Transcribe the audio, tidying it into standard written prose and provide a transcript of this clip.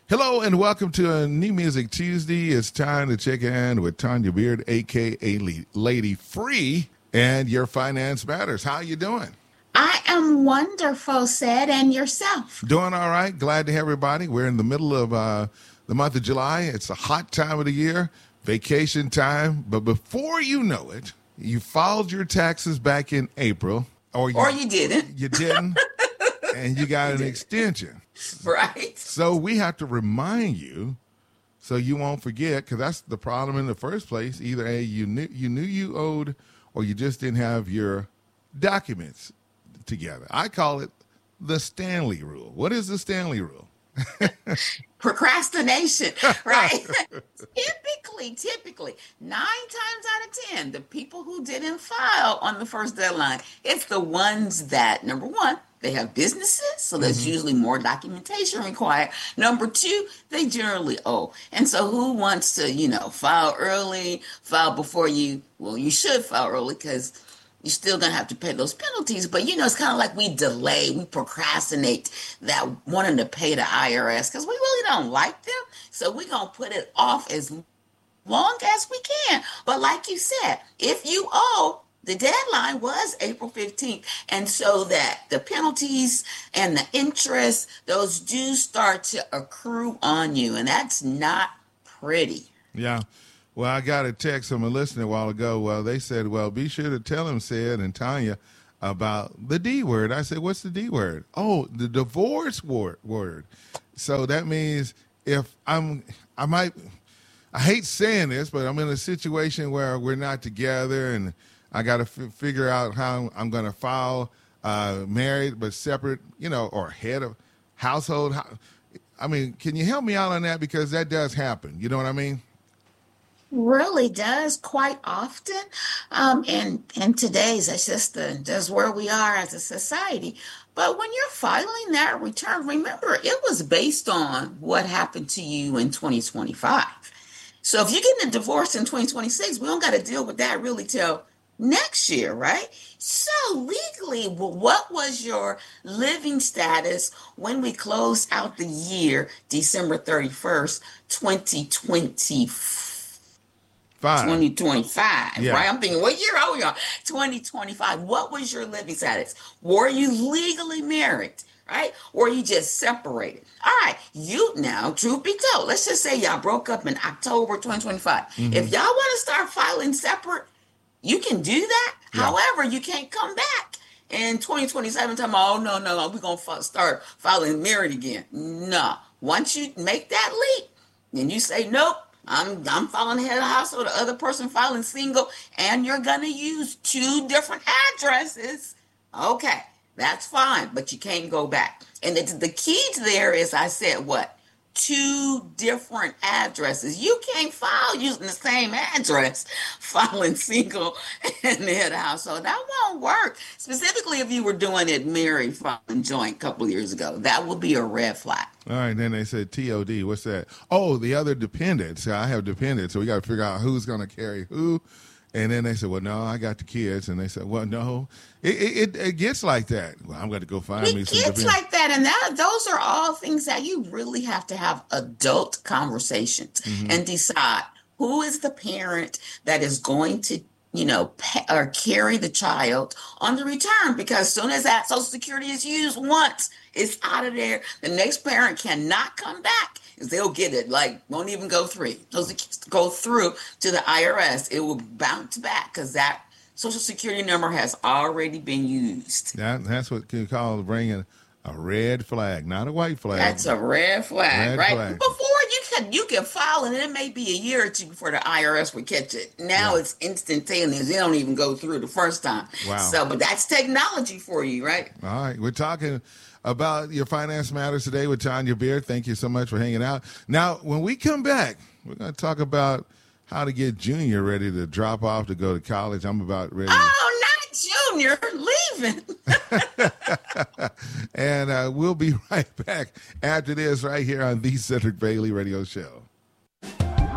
Hello and welcome to a New Music Tuesday. It's time to check in with Tanya Beard, a.k.a. Lady Free, and Your Finance Matters. How you doing? I am wonderful, Sid, and yourself. Doing all right. Glad to have everybody. We're in the middle of the month of July. It's a hot time of the year, vacation time. But before you know it, you filed your taxes back in April. Or you didn't. You didn't, and you got an extension. Right. So we have to remind you so you won't forget, because that's the problem in the first place. Either A, you knew you owed, or you just didn't have your documents together. I call it the Stanley Rule. What is the Stanley Rule? Procrastination, right? typically, 9 times out of 10, the people who didn't file on the first deadline, it's the ones that, number one, they have businesses, so there's usually more documentation required. Number two, they generally owe. And so who wants to, file early, file before you should file early because you're still going to have to pay those penalties. But, it's kind of like we procrastinate that wanting to pay the IRS because we really don't like them. So we're going to put it off as long as we can. But like you said, if you owe, the deadline was April 15th. And so that the penalties and the interest, those do start to accrue on you. And that's not pretty. Yeah. Well, I got a text from a listener a while ago. Well, they said, well, be sure to tell him, Sid and Tanya, about the D word. I said, what's the D word? Oh, the divorce word. So that means if I hate saying this, but I'm in a situation where we're not together and I got to figure out how I'm going to file married but separate, or head of household. I mean, can you help me out on that? Because that does happen. You know what I mean? Really does quite often. And today's, that's where we are as a society. But when you're filing that return, remember, it was based on what happened to you in 2025. So if you're getting a divorce in 2026, we don't got to deal with that really till next year, right? So legally, what was your living status when we closed out the year, December 31st, 2025, yeah. Right? I'm thinking, what year are we on? 2025. What was your living status? Were you legally married? Right? Or you just separated? All right. You now, truth be told, let's just say y'all broke up in October 2025. If y'all want to start filing separate, you can do that. Yeah. However, you can't come back in 2027 talking about, oh, no, we're going to start filing married again. No. Once you make that leap, then you say, nope, I'm filing head of household, the other person filing single, and you're going to use 2 different addresses. Okay, that's fine, but you can't go back. And the key to there is, I said, what? 2 different addresses. You can't file using the same address, filing single and head of household. That won't work. Specifically, if you were doing it married, filing joint a couple of years ago, that would be a red flag. All right, then they said TOD. What's that? Oh, the other dependents. I have dependents, so we got to figure out who's going to carry who. And then they said, well, no, I got the kids. And they said, well, no, it gets like that. Well, I'm going to go find me some. It gets like that. And those are all things that you really have to have adult conversations and decide who is the parent that is going to, pay or carry the child on the return. Because as soon as that Social Security is used once, it's out of there. The next parent cannot come back. They'll get it, won't even go through. Those go through to the IRS. It will bounce back because that Social Security number has already been used. That's what you call bringing a red flag, not a white flag. That's a red flag, right? Flag. Before you can file, and it may be a year or two before the IRS will catch it. Now it's instantaneous. They don't even go through the first time. Wow. So, but that's technology for you, right? All right. We're talking about Your Finance Matters today with Tanya Beard. Thank you so much for hanging out. Now, when we come back, we're going to talk about how to get Junior ready to drop off to go to college. I'm about ready. Oh, not Junior, leaving. And we'll be right back after this right here on the Cedric Bailey Radio Show.